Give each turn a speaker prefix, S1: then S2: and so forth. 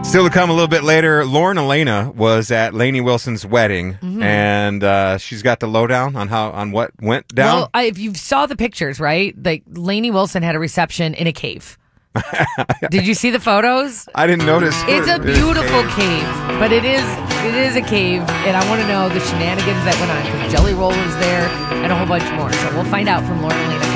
S1: Still to come a little bit later, Lauren Elena was at Lainey Wilson's wedding, and she's got the lowdown on what went down.
S2: Well, if you saw the pictures, right? Like Lainey Wilson had a reception in a cave. Did you see the photos?
S1: I didn't notice.
S2: It's a beautiful cave, but it is a cave, and I want to know the shenanigans that went on because Jelly Roll was there and a whole bunch more. So we'll find out from Lauren Elena.